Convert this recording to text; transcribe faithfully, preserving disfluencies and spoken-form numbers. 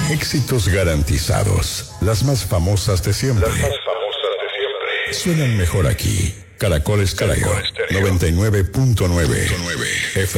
Éxitos garantizados. Las más famosas de siempre. Las más famosas de siempre. Suenan mejor aquí. Caracol Estéreo noventa y nueve punto nueve F